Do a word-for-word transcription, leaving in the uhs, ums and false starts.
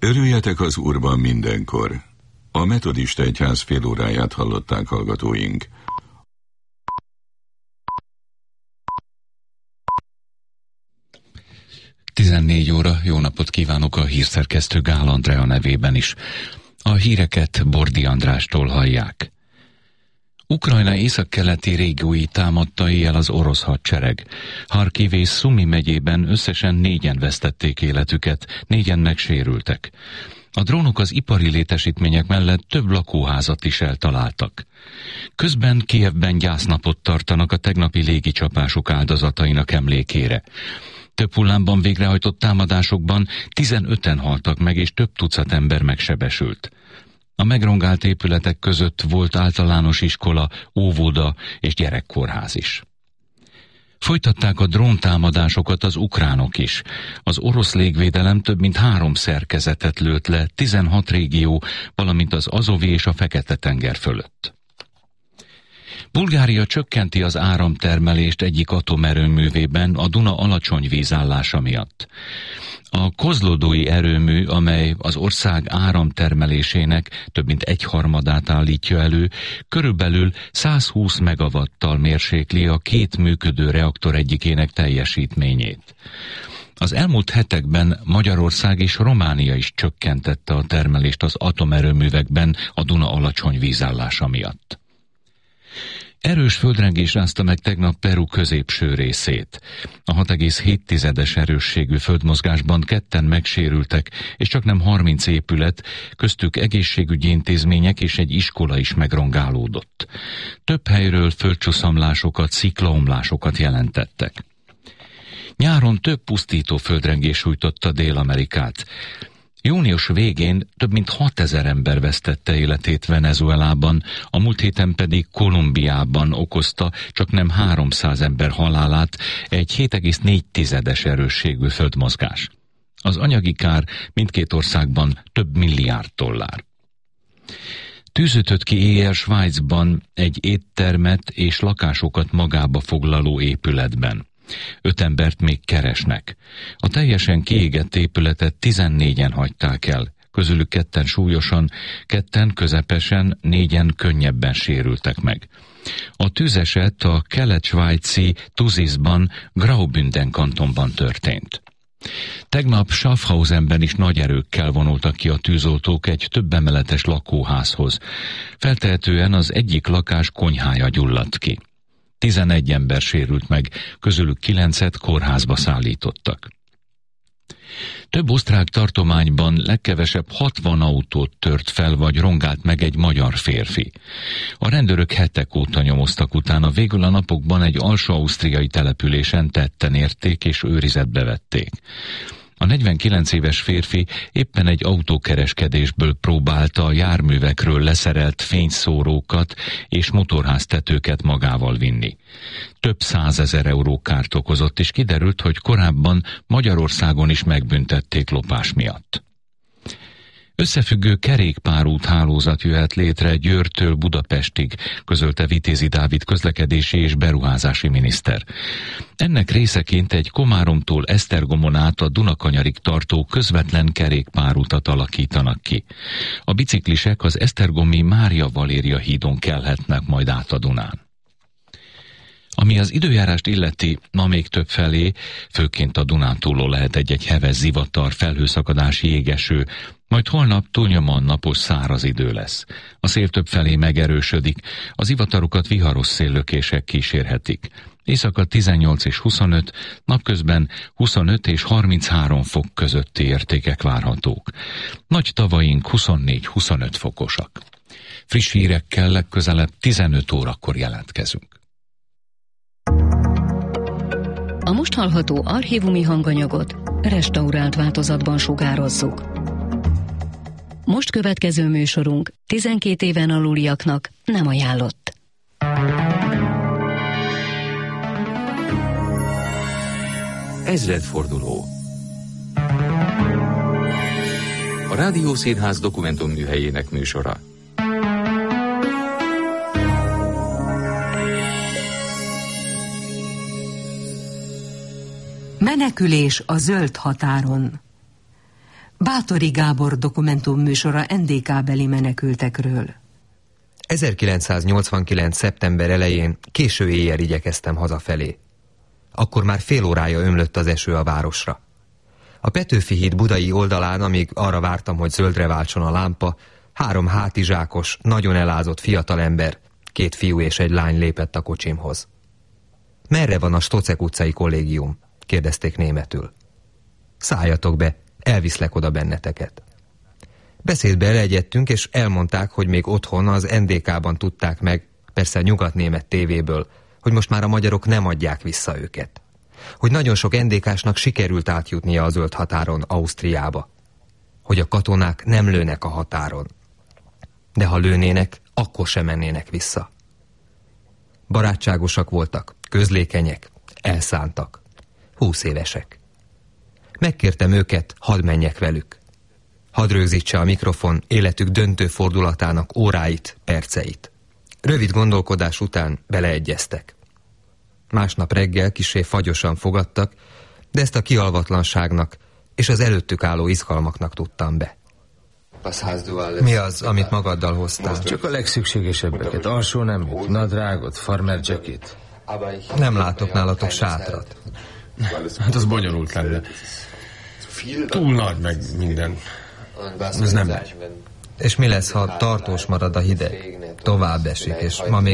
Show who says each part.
Speaker 1: Örüljetek az Úrban mindenkor. A metodista egyház fél óráját hallották hallgatóink.
Speaker 2: tizennégy óra, jó napot kívánok a hírszerkesztő Gál Andrea nevében is. A híreket Bordi Andrástól hallják. Ukrajna északkeleti régiói támadta éjjel az orosz hadsereg. Harkiv és Szumi megyében összesen négyen vesztették életüket, négyen megsérültek. A drónok az ipari létesítmények mellett több lakóházat is eltaláltak. Közben Kijevben gyásznapot tartanak a tegnapi légicsapások áldozatainak emlékére. Több hullámban végrehajtott támadásokban tizenöten haltak meg, és több tucat ember megsebesült. A megrongált épületek között volt általános iskola, óvoda és gyerekkórház is. Folytatták a dróntámadásokat az ukránok is. Az orosz légvédelem több mint három szerkezetet lőtt le tizenhat régió, valamint az Azovi és a Fekete-tenger fölött. Bulgária csökkenti az áramtermelést egyik atomerőművében a Duna alacsony vízállása miatt. A kozlodói erőmű, amely az ország áramtermelésének több mint egyharmadát állítja elő, körülbelül százhúsz megawattal mérsékli a két működő reaktor egyikének teljesítményét. Az elmúlt hetekben Magyarország és Románia is csökkentette a termelést az atomerőművekben a Duna alacsony vízállása miatt. Erős földrengés rázta meg tegnap Peru középső részét. A hat egész hét tizedes erősségű földmozgásban ketten megsérültek, és csaknem harminc épület, köztük egészségügyi intézmények és egy iskola is megrongálódott. Több helyről földcsuszamlásokat, sziklaomlásokat jelentettek. Nyáron több pusztító földrengés sújtotta Dél-Amerikát. Június végén több mint hatezer ember vesztette életét Venezuelában, a múlt héten pedig Kolumbiában okozta csaknem háromszáz ember halálát egy hét egész négy tizedes erősségű földmozgás. Az anyagi kár mindkét országban több milliárd dollár. Tűz ütött ki éjjel Svájcban egy éttermet és lakásokat magába foglaló épületben. Öt embert még keresnek. A teljesen kiégett épületet tizennégyen hagyták el, közülük ketten súlyosan, ketten közepesen, négyen könnyebben sérültek meg. A tűzeset a kelet-svájci Tuzisban, Graubünden kantonban történt. Tegnap Schaffhausenben is nagy erőkkel vonultak ki a tűzoltók egy több emeletes lakóházhoz. Feltehetően az egyik lakás konyhája gyulladt ki. tizenegy ember sérült meg, közülük kilencet kórházba szállítottak. Több osztrák tartományban legkevesebb hatvan autót tört fel vagy rongált meg egy magyar férfi. A rendőrök hetek óta nyomoztak utána, végül a napokban egy alsó-ausztriai településen tetten érték és őrizetbe vették. A negyvenkilenc éves férfi éppen egy autókereskedésből próbálta a járművekről leszerelt fényszórókat és motorháztetőket magával vinni. Több százezer euró kárt okozott, és kiderült, hogy korábban Magyarországon is megbüntették lopás miatt. Összefüggő kerékpárút hálózat jöhet létre Győrtől Budapestig, közölte Vitézi Dávid közlekedési és beruházási miniszter. Ennek részeként egy Komáromtól Esztergomon át a Dunakanyarig tartó közvetlen kerékpárutat alakítanak ki. A biciklisek az esztergomi Mária Valéria hídon kelhetnek majd át a Dunán. Ami az időjárást illeti, ma még több felé, főként a Dunántúlon lehet egy-egy heves zivatar, felhőszakadási jégeső, majd holnap túlnyomóan napos száraz idő lesz. A szél több felé megerősödik, az zivatarokat viharos széllökések kísérhetik. Éjszaka tizennyolc és huszonöt, napközben huszonöt és harminchárom fok közötti értékek várhatók. Nagy tavaink huszonnégy-huszonöt fokosak. Friss hírekkel legközelebb tizenöt órakor jelentkezünk.
Speaker 3: A most hallható archívumi hanganyagot restaurált változatban sugározzuk. Most következő műsorunk tizenkét éven aluliaknak nem ajánlott.
Speaker 4: Ezredforduló. A Rádió Színház dokumentumműhelyének műsora.
Speaker 5: Menekülés a zöld határon. Bátori Gábor dokumentumműsora en dé ká-beli menekültekről.
Speaker 6: ezerkilencszáznyolcvankilenc. szeptember elején késő éjjel igyekeztem hazafelé. Akkor már fél órája ömlött az eső a városra. A Petőfi híd budai oldalán, amíg arra vártam, hogy zöldre váltson a lámpa, három hátizsákos, nagyon elázott fiatalember, két fiú és egy lány lépett a kocsimhoz. Merre van a Stocek utcai kollégium? Kérdezték németül. Szálljatok be, elviszlek oda benneteket. Beszédbe elegyedtünk, és elmondták, hogy még otthon az en dé ká-ban tudták meg, persze a nyugatnémet tévéből, hogy most már a magyarok nem adják vissza őket. Hogy nagyon sok en dé ká-snak sikerült átjutnia a zöld határon Ausztriába. Hogy a katonák nem lőnek a határon. De ha lőnének, akkor sem mennének vissza. Barátságosak voltak, közlékenyek, elszántak. Húsz évesek. Megkértem őket, hadd menjek velük. Hadd rögzítse a mikrofon életük döntő fordulatának óráit, perceit. Rövid gondolkodás után beleegyeztek. Másnap reggel kissé fagyosan fogadtak, de ezt a kialvatlanságnak és az előttük álló izgalmaknak tudtam be. Mi az, amit magaddal hoztál?
Speaker 7: Csak a legszükségesebbeket. Alsó neműt, nadrágot, farmer jacket.
Speaker 6: Nem látok nálatok sátrat.
Speaker 7: Hát az bonyolult lenne. Túl nagy meg minden. Ez nem megy.
Speaker 6: És mi lesz, ha tartós marad a hideg? Tovább esik, és ma még